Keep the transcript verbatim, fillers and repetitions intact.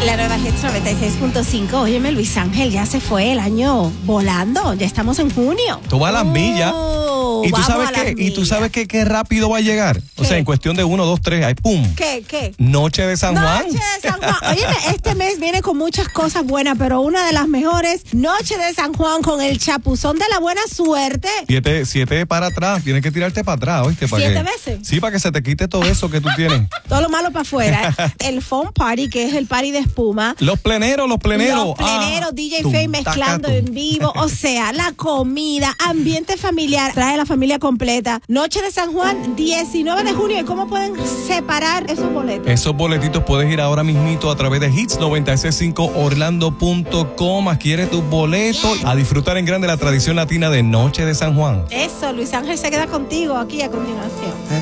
La nueva Hits noventa y seis punto cinco. Óyeme, Luis Ángel, ya se fue el año volando. Ya estamos en junio. Tú vas a las millas. ¿Y tú sabes qué? ¿Y tú sabes qué, qué rápido va a llegar? ¿Qué? O sea, en cuestión de uno, dos, tres, ahí ¡pum! ¿Qué? ¿Qué? Noche de San Juan. Noche de San Juan. Óyeme, este mes viene con muchas cosas buenas, pero una de las mejores, Noche de San Juan con el chapuzón de la buena suerte. Siete, siete para atrás. Tienes que tirarte para atrás, ¿oíste? ¿Para ¿Siete qué? veces? Sí, para que se te quite todo eso que tú tienes. Todo lo malo para afuera. El Foam Party, que es el party de espuma. Los pleneros, los pleneros. Los pleneros, ah, D J Faye mezclando taca, en vivo. O sea, la comida, ambiente familiar. Trae a la familia completa. Noche de San Juan, diecinueve de junio. ¿Y cómo pueden separar esos boletos? Esos boletitos puedes ir ahora mismito a través de hits noventa y seis punto cinco orlando punto com. Adquiere tus boletos yeah. a disfrutar en grande la tradición latina de Noche de San Juan. Eso, Luis Ángel se queda contigo aquí a continuación.